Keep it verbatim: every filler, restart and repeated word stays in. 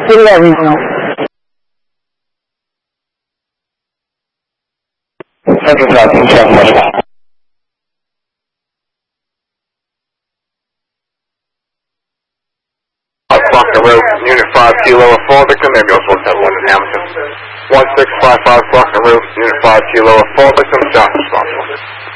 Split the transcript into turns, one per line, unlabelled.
eleven. Central South, two seven one.
Faulkner Road, Unit five, Kilo, a fall victim, ambulance one seven one in Hamilton. one six five five Faulkner Road, Unit five, Kilo, a fall victim, Johnson responsible.